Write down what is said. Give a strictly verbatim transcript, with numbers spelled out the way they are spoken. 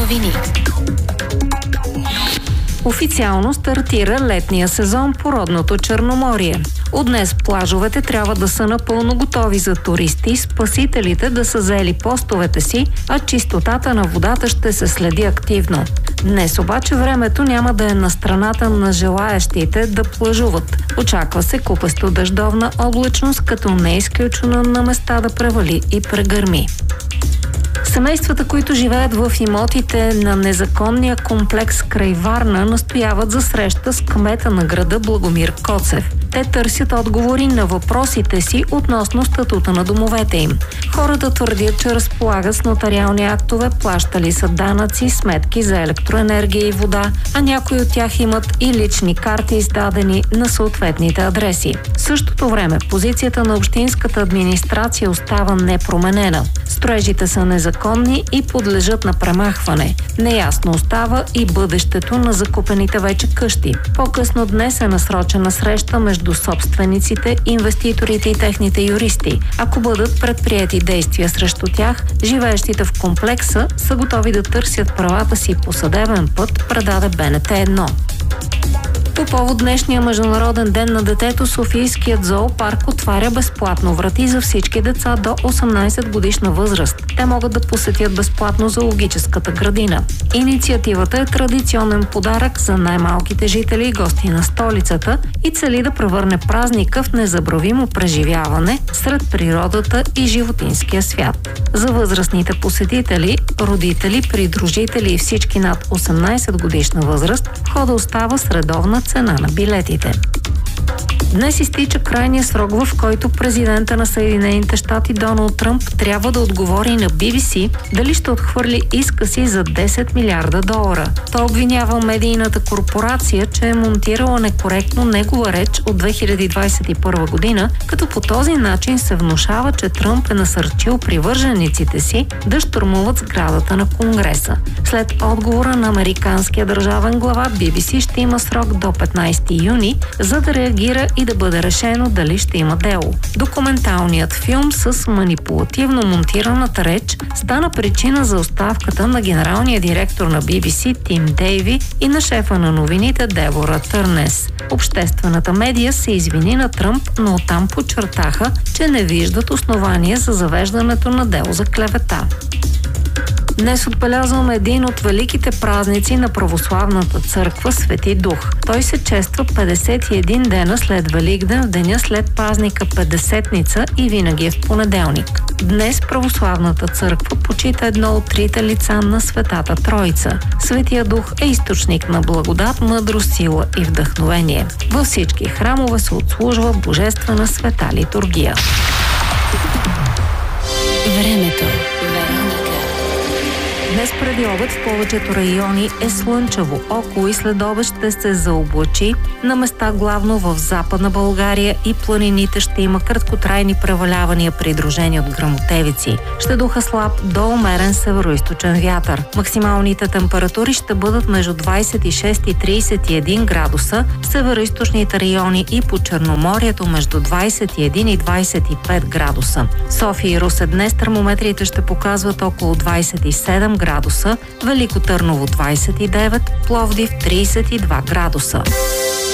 новини. Официално стартира летния сезон по родното Черноморие. От днес плажовете трябва да са напълно готови за туристи, спасителите да са заели постовете си, а чистотата на водата ще се следи активно. Днес обаче времето няма да е на страната на желаящите да плажуват. Очаква се купесто дъждовна облачност, като не е изключено на места да превали и прегърми. Семействата, които живеят в имотите на незаконния комплекс край Варна, настояват за среща с кмета на града Благомир Коцев. Те търсят отговори на въпросите си относно статута на домовете им. Хората твърдят, че разполагат с нотариални актове, плащали са данъци, сметки за електроенергия и вода, а някои от тях имат и лични карти, издадени на съответните адреси. В същото време позицията на общинската администрация остава непроменена. Строежите са незаконни и подлежат на премахване. Неясно остава и бъдещето на закупените вече къщи. По-късно днес е насрочена среща между собствениците, инвеститорите и техните юристи. Ако бъдат предприети действия срещу тях, живеещите в комплекса са готови да търсят правата си по съдебен път, предаде Б Н Т едно. По повод днешния Международен ден на детето, Софийският зоопарк отваря безплатно врати за всички деца до осемнайсет годишна възраст. Те могат да посетят безплатно зоологическата градина. Инициативата е традиционен подарък за най-малките жители и гости на столицата и цели да превърне празника в незабравимо преживяване сред природата и животинския свят. За възрастните посетители, родители, придружители и всички над осемнайсет годишна възраст, входа остава с редовна цена на билетите. Днес изтича крайния срок, в който президента на Съединените щати Доналд Тръмп трябва да отговори на Би Би Си дали ще отхвърли иска си за десет милиарда долара. Той обвинява медийната корпорация, че е монтирала некоректно негова реч от две хиляди двайсет и първа година, като по този начин се внушава, че Тръмп е насърчил привържениците си да щурмуват сградата на Конгреса. След отговора на американския държавен глава, Би Би Си ще има срок до петнайсети юни, за да реагира и да бъде решено дали ще има дело. Документалният филм с манипулативно монтираната реч стана причина за оставката на генералния директор на Би Би Си Тим Дейви и на шефа на новините Дебора Търнес. Обществената медия се извини на Тръмп, но оттам подчертаха, че не виждат основания за завеждането на дело за клевета. Днес отбелязваме един от великите празници на православната църква Свети Дух. Той се чества петдесет и един дена след Великден, в деня след празника Петдесетница и винаги е в понеделник. Днес православната църква почита едно от трите лица на Светата Троица. Светия Дух е източник на благодат, мъдрост, сила и вдъхновение. Във всички храмове се отслужва божествена света литургия. Времето. Днес преди обед в повечето райони е слънчево. Около и след обед ще се заоблачи. На места главно в Западна България и планините ще има краткотрайни превалявания, придружени от гръмотевици. Ще духа слаб до умерен североизточен вятър. Максималните температури ще бъдат между двайсет и шест и трийсет и един градуса, в североизточните райони и по Черноморието между двайсет и един и двайсет и пет градуса. В София и Русе днес термометрите ще показват около двайсет и седем градуса, Велико Търново двайсет и девет, Пловдив трийсет и два градуса.